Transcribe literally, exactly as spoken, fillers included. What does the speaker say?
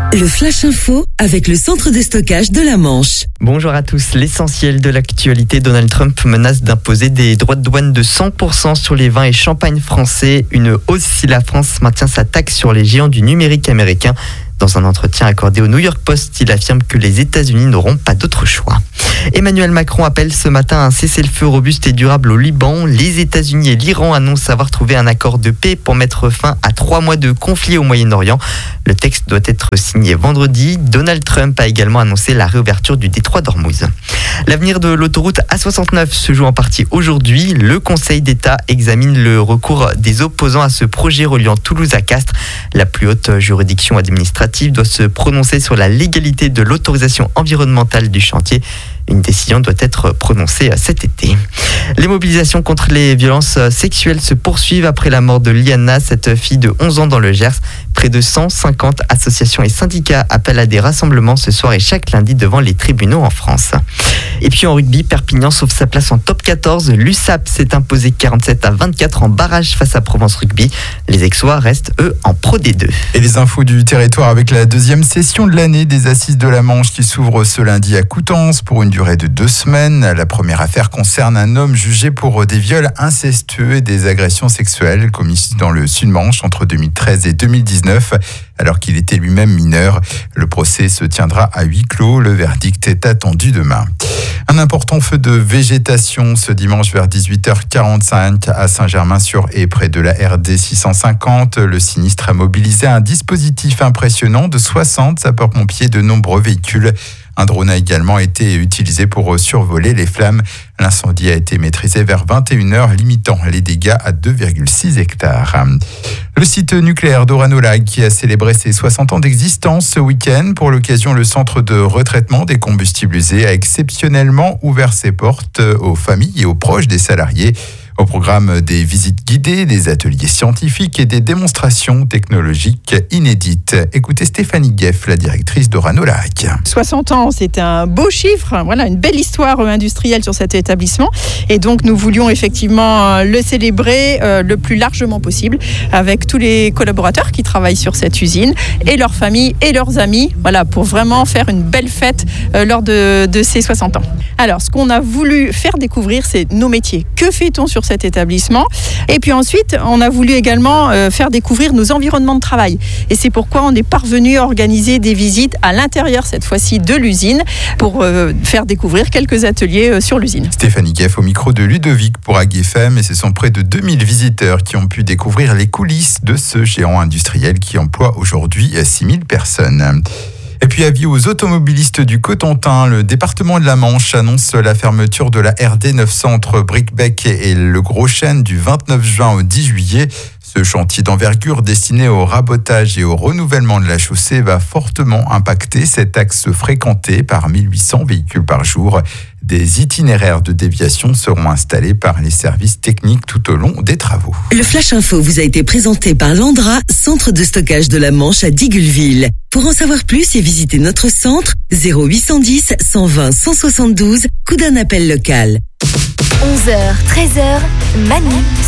Le Flash Info avec le centre de stockage de la Manche. Bonjour à tous. L'essentiel de l'actualité, Donald Trump menace d'imposer des droits de douane de cent pour cent sur les vins et champagnes français. Une hausse si la France maintient sa taxe sur les géants du numérique américain. Dans un entretien accordé au New York Post, il affirme que les États-Unis n'auront pas d'autre choix. Emmanuel Macron appelle ce matin un cessez-le-feu robuste et durable au Liban. Les États-Unis et l'Iran annoncent avoir trouvé un accord de paix pour mettre fin à trois mois de conflit au Moyen-Orient. Le texte doit être signé vendredi. Donald Trump a également annoncé la réouverture du détroit d'Ormuz. L'avenir de l'autoroute A soixante-neuf se joue en partie aujourd'hui. Le Conseil d'État examine le recours des opposants à ce projet reliant Toulouse à Castres. La plus haute juridiction administrative doit se prononcer sur la légalité de l'autorisation environnementale du chantier. Une décision doit être prononcée cet été. Les mobilisations contre les violences sexuelles se poursuivent après la mort de Liana, cette fille de onze ans dans le Gers. Près de cent cinquante associations et syndicats appellent à des rassemblements ce soir et chaque lundi devant les tribunaux en France. Et puis en rugby, Perpignan sauve sa place en top quatorze. L'U S A P s'est imposé quarante-sept à vingt-quatre en barrage face à Provence Rugby. Les Aixois restent, eux, en Pro D deux. Et les infos du territoire avec la deuxième session de l'année des Assises de la Manche qui s'ouvre ce lundi à Coutances pour une durée de deux semaines. La première affaire concerne un homme jugé pour des viols incestueux et des agressions sexuelles commises dans le Sud-Manche entre deux mille treize et deux mille dix-neuf, alors qu'il était lui-même mineur. Le procès se tiendra à huis clos. Le verdict est attendu demain. Un important feu de végétation ce dimanche vers dix-huit heures quarante-cinq à Saint-Germain-sur-Aie, près de la R D six cent cinquante. Le sinistre a mobilisé un dispositif impressionnant de soixante sapeurs-pompiers, de nombreux véhicules. Un drone a également été utilisé pour survoler les flammes. L'incendie a été maîtrisé vers vingt et une heures, limitant les dégâts à deux virgule six hectares. Le site nucléaire d'Oranolag qui a célébré ses soixante ans d'existence ce week-end. Pour l'occasion, le centre de retraitement des combustibles usés a exceptionnellement ouvert ses portes aux familles et aux proches des salariés. Au programme des visites guidées, des ateliers scientifiques et des démonstrations technologiques inédites. Écoutez Stéphanie Gueff, la directrice d'Oranolag. soixante ans, c'est un beau chiffre. Voilà, une belle histoire industrielle sur cet établissement. Et donc, nous voulions effectivement le célébrer le plus largement possible avec tous les collaborateurs qui travaillent sur cette usine et leurs familles et leurs amis. Voilà, pour vraiment faire une belle fête lors de, de ces soixante ans. Alors, ce qu'on a voulu faire découvrir, c'est nos métiers. Que fait-on sur cet établissement? Et puis ensuite, on a voulu également euh, faire découvrir nos environnements de travail. Et c'est pourquoi on est parvenu à organiser des visites à l'intérieur, cette fois-ci, de l'usine, pour euh, faire découvrir quelques ateliers euh, sur l'usine. Stéphanie Gueff au micro de Ludovic pour A G F M, et ce sont près de deux mille visiteurs qui ont pu découvrir les coulisses de ce géant industriel qui emploie aujourd'hui six mille personnes. Et puis avis aux automobilistes du Cotentin, le département de la Manche annonce la fermeture de la R D neuf cents entre Bricquebec et le Gros Chêne du vingt-neuf juin au dix juillet. Ce chantier d'envergure destiné au rabotage et au renouvellement de la chaussée va fortement impacter cet axe fréquenté par mille huit cents véhicules par jour. Des itinéraires de déviation seront installés par les services techniques tout au long des travaux. Le Flash Info vous a été présenté par Landra, centre de stockage de la Manche à Digulleville. Pour en savoir plus et visiter notre centre, zéro huit cent dix, cent vingt, cent soixante-douze, coup d'un appel local. onze heures, treize heures, Manu